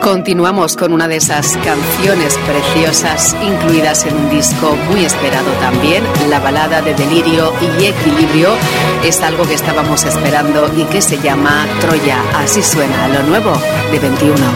Continuamos con una de esas canciones preciosas incluidas en un disco muy esperado también. La balada de Delirio y Equilibrio es algo que estábamos esperando y que se llama Troya. Así suena lo nuevo de 21.